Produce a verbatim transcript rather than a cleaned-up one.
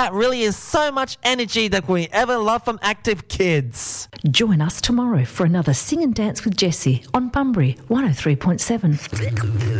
That really is so much energy that we ever love from Active Kids. Join us tomorrow for another Sing and Dance with Jessie on Bunbury one oh three point seven.